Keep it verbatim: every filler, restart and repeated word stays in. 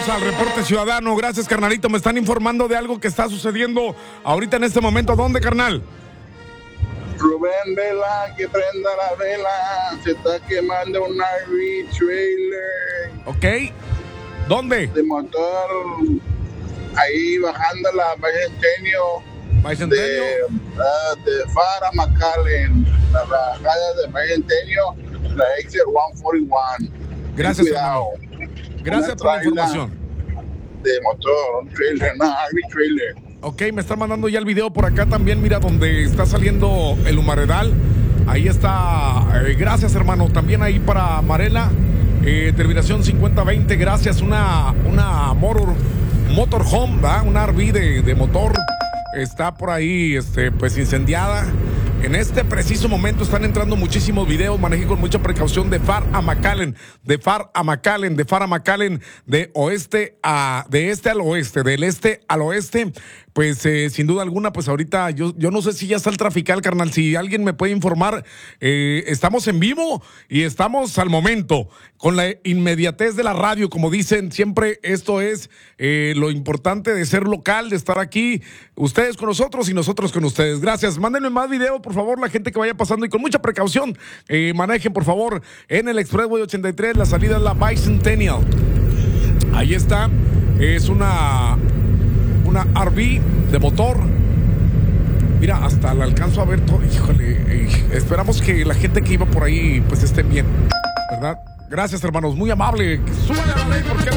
Vamos al reporte ciudadano. Gracias, carnalito. Me están informando de algo que está sucediendo ahorita en este momento. ¿Dónde, carnal? Rubén Vela, que prenda la vela. Se está quemando un R V trailer. Ok. ¿Dónde? De motor. Ahí bajando la Bicentenio. ¿Bicentenio? De, uh, de Far a McAllen. La bajada de Bicentenio. La exit ciento cuarenta y uno. Gracias, cuidado. hermano. Gracias por la información. De motor, un trailer, no, R V trailer. Ok, me están mandando ya el video por acá también. Mira donde está saliendo el humaredal. Ahí está. Eh, gracias, hermano. También ahí para Marela. Eh, terminación cincuenta veinte. Gracias. Una, una motor, motorhome, ¿verdad? Una R V de, de motor. Está por ahí, este, pues incendiada. En este preciso momento están entrando muchísimos videos. Maneje con mucha precaución de Far a McAllen, de Far a McAllen, de Far a McAllen, de oeste a, de este al oeste, del este al oeste. Pues eh, sin duda alguna, pues ahorita yo, yo no sé si ya está el trafical, carnal. Si alguien me puede informar, eh, estamos en vivo y estamos al momento con la inmediatez de la radio, como dicen siempre. Esto es eh, lo importante de ser local, de estar aquí, ustedes con nosotros y nosotros con ustedes. Gracias. Mándenme más video, por favor, la gente que vaya pasando y con mucha precaución eh, manejen, por favor, en el Expressway ochenta y tres. La salida es la Bicentennial. Ahí está. Es una una R V de motor. Mira, hasta la alcanzo a ver todo. Híjole, eh, esperamos que la gente que iba por ahí pues estén bien, ¿verdad? Gracias, hermanos, muy amable. Súbale a la ley porque